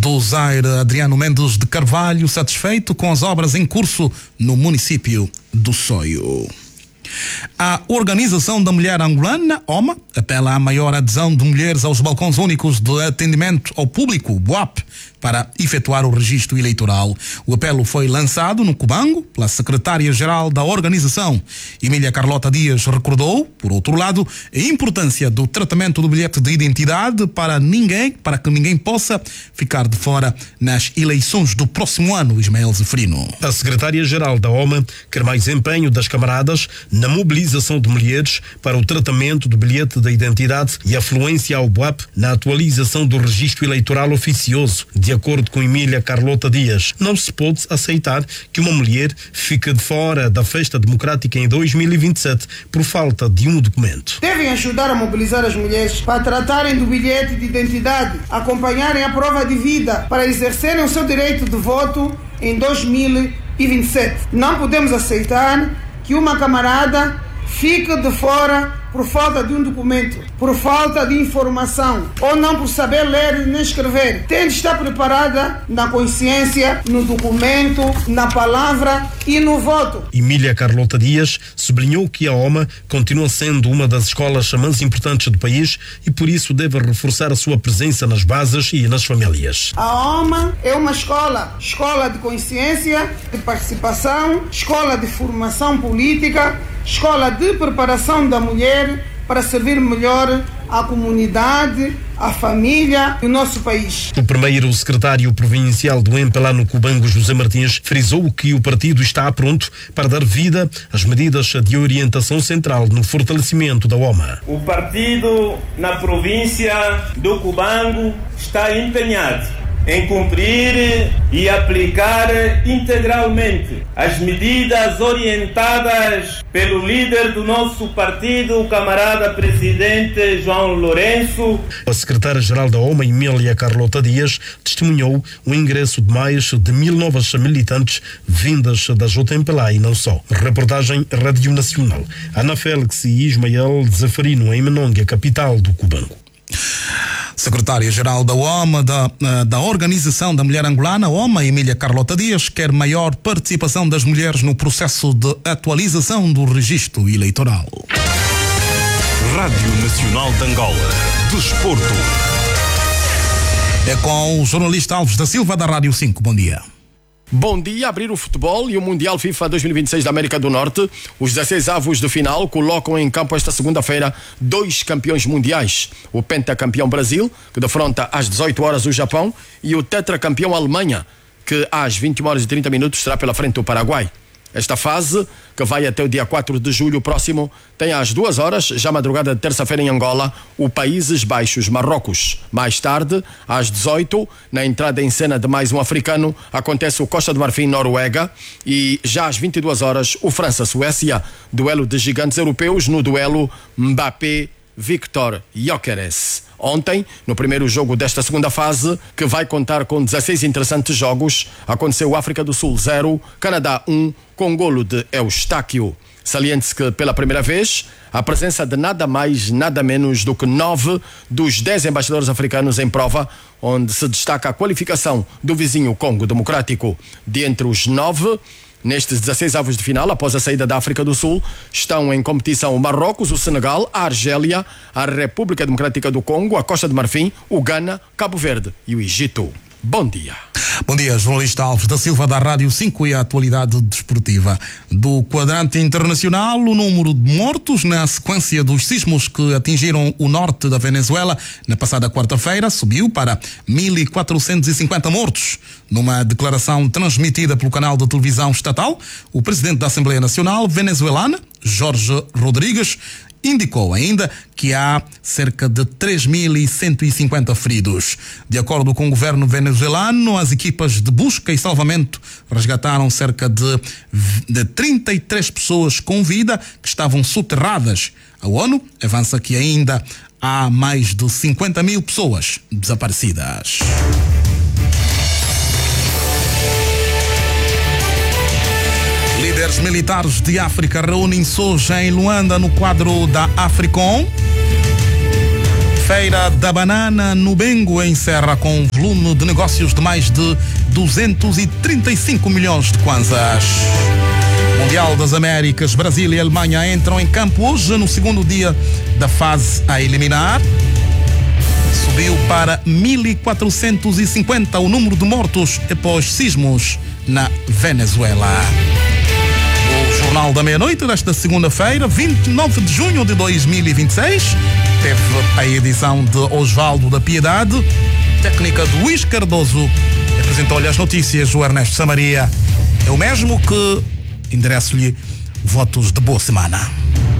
do Zaire Adriano Mendes de Carvalho, satisfeito com as obras em curso no município do Soio. A Organização da Mulher Angolana, OMA, apela à maior adesão de mulheres aos balcões únicos de atendimento ao público, BUAP, para efetuar o registro eleitoral. O apelo foi lançado no Cubango pela secretária-geral da organização. Emília Carlota Dias recordou, por outro lado, a importância do tratamento do bilhete de identidade para que ninguém possa ficar de fora nas eleições do próximo ano. Ismael Zeferino. A secretária-geral da OMA quer mais empenho das camaradas na mobilização de mulheres para o tratamento do bilhete de identidade e afluência ao BUAP na atualização do registro eleitoral oficioso. De acordo com Emília Carlota Dias, não se pode aceitar que uma mulher fique de fora da festa democrática em 2027 por falta de um documento. Devem ajudar a mobilizar as mulheres para tratarem do bilhete de identidade, acompanharem a prova de vida para exercerem o seu direito de voto em 2027. Não podemos aceitar que uma camarada fique de fora por falta de um documento, por falta de informação, ou não por saber ler nem escrever. Tem de estar preparada na consciência, no documento, na palavra e no voto. Emília Carlota Dias sublinhou que a OMA continua sendo uma das escolas mais importantes do país e por isso deve reforçar a sua presença nas bases e nas famílias. A OMA é uma escola de consciência, de participação, escola de formação política, escola de preparação da mulher para servir melhor à comunidade, à família e o nosso país. O primeiro secretário provincial do MPLA no Cubango, José Martins, frisou que o partido está pronto para dar vida às medidas de orientação central no fortalecimento da OMA. O partido na província do Cubango está empenhado em cumprir e aplicar integralmente as medidas orientadas pelo líder do nosso partido, o camarada presidente João Lourenço. A secretária-geral da OMA, Emília Carlota Dias, testemunhou o ingresso de mais de 1000 novas militantes vindas da JMPLA e não só. Reportagem Rádio Nacional. Ana Félix e Ismael Zeferino, em Menongue, capital do Cubango. Secretária-geral da OMA, da Organização da Mulher Angolana, OMA, Emília Carlota Dias, quer maior participação das mulheres no processo de atualização do registro eleitoral. Rádio Nacional de Angola. Desporto. É com o jornalista Alves da Silva, da Rádio 5. Bom dia. Bom dia. Abrir o futebol e o Mundial FIFA 2026 da América do Norte. Os 16 avos de final colocam em campo esta segunda-feira 2 campeões mundiais. O pentacampeão Brasil, que defronta às 18 horas o Japão, e o tetracampeão Alemanha, que às 21 horas e 30 minutos estará pela frente do Paraguai. Esta fase, que vai até o dia 4 de julho próximo, tem às 2 horas, já madrugada de terça-feira em Angola, o Países Baixos, Marrocos. Mais tarde, às 18, na entrada em cena de mais um africano, acontece o Costa do Marfim, Noruega, e já às 22 horas, o França-Suécia, duelo de gigantes europeus no duelo Mbappé-Victor Gyökeres. Ontem, no primeiro jogo desta segunda fase, que vai contar com 16 interessantes jogos, aconteceu África do Sul 0, Canadá 1, com golo de Eustáquio. Saliente-se que, pela primeira vez, a presença de nada mais, nada menos do que 9 dos 10 embaixadores africanos em prova, onde se destaca a qualificação do vizinho Congo Democrático. De entre os 9, nestes 16 avos de final, após a saída da África do Sul, estão em competição o Marrocos, o Senegal, a Argélia, a República Democrática do Congo, a Costa de Marfim, o Ghana, Cabo Verde e o Egito. Bom dia. Bom dia, jornalista Alves da Silva, da Rádio 5, e a atualidade desportiva. Do quadrante internacional, o número de mortos na sequência dos sismos que atingiram o norte da Venezuela na passada quarta-feira subiu para 1.450 mortos. Numa declaração transmitida pelo canal de televisão estatal, o presidente da Assembleia Nacional venezuelana, Jorge Rodrigues, indicou ainda que há cerca de 3.150 feridos. De acordo com o governo venezuelano, as equipas de busca e salvamento resgataram cerca de 33 pessoas com vida que estavam soterradas. A ONU avança que ainda há mais de 50.000 pessoas desaparecidas. Líderes militares de África reúnem-se hoje em Luanda no quadro da Africom. Feira da Banana no Bengo encerra com um volume de negócios de mais de 235 milhões de kwanzas. Mundial das Américas, Brasil e Alemanha entram em campo hoje no segundo dia da fase a eliminar. Subiu para 1.450 o número de mortos após sismos na Venezuela. O Jornal da Meia-Noite desta segunda-feira, 29 de junho de 2026, teve a edição de Osvaldo da Piedade, técnica de Luís Cardoso. Apresentou-lhe as notícias o Ernesto Samaria. É o mesmo que endereço-lhe votos de boa semana.